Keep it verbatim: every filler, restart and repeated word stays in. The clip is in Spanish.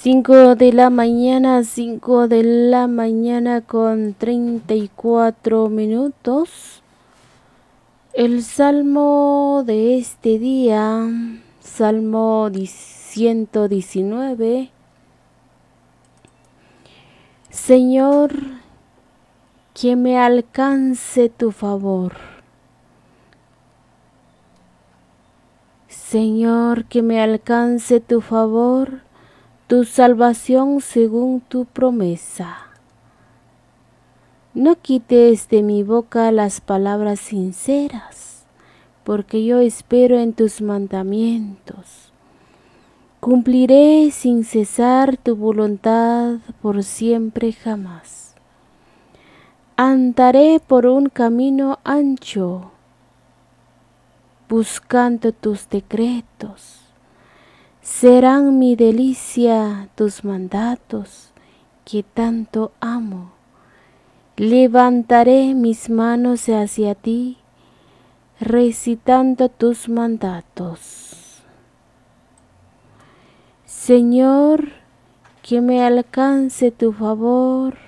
Cinco de la mañana, cinco de la mañana con treinta y cuatro minutos. El salmo de este día, Salmo ciento diecinueve. Señor, que me alcance tu favor. Señor, que me alcance tu favor, tu salvación según tu promesa. No quites de mi boca las palabras sinceras, porque yo espero en tus mandamientos. Cumpliré sin cesar tu voluntad por siempre jamás. Andaré por un camino ancho, buscando tus decretos. Serán mi delicia tus mandatos, que tanto amo. Levantaré mis manos hacia ti, recitando tus mandatos. Señor, que me alcance tu favor,